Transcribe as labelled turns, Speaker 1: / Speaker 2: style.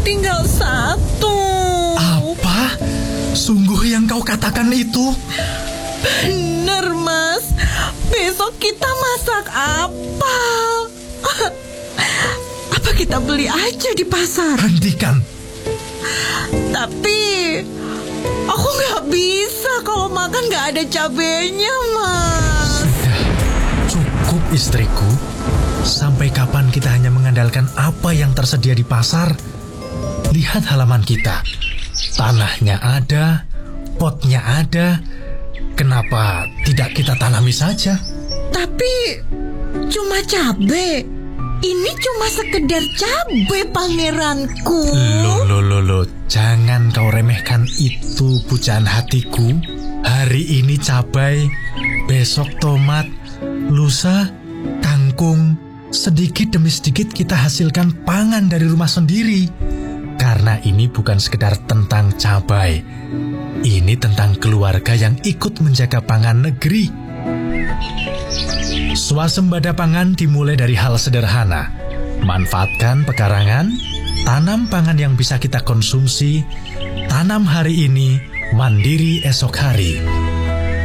Speaker 1: tinggal satu.
Speaker 2: Apa? Sungguh yang kau katakan itu?
Speaker 1: Bener, Mas. Besok kita masak apa? Apa kita beli aja di pasar?
Speaker 2: Hentikan.
Speaker 1: Tapi aku nggak bisa kalau makan nggak ada cabenya, Mas.
Speaker 2: Sudah, cukup istriku. Sampai kapan kita hanya mengandalkan apa yang tersedia di pasar? Lihat halaman kita. Tanahnya ada, potnya ada. Kenapa tidak kita tanami saja?
Speaker 1: Tapi cuma cabe. Ini cuma sekedar cabe, pangeranku.
Speaker 2: Loh, jangan kau remehkan itu, pujaan hatiku. Hari ini cabai, besok tomat, lusa kangkung. Sedikit demi sedikit kita hasilkan pangan dari rumah sendiri. Karena ini bukan sekedar tentang cabai. Ini tentang keluarga yang ikut menjaga pangan negeri. Swasembada pangan dimulai dari hal sederhana. Manfaatkan pekarangan, tanam pangan yang bisa kita konsumsi, tanam hari ini, mandiri esok hari.